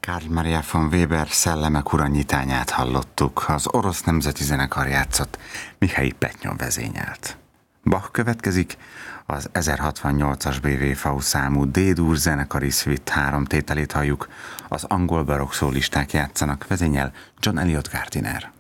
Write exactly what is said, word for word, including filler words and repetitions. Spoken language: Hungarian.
Carl Maria von Weber Szellemek ura nyitányát hallottuk, az Orosz Nemzeti Zenekar játszott, Mihály Pletnyov vezényelt. Bach következik, az ezerhatvannyolcas bé vé ef számú D-dur zenekari szvit három tételét halljuk, az angol barokk szólisták játszanak, vezényel John Eliot Gardiner.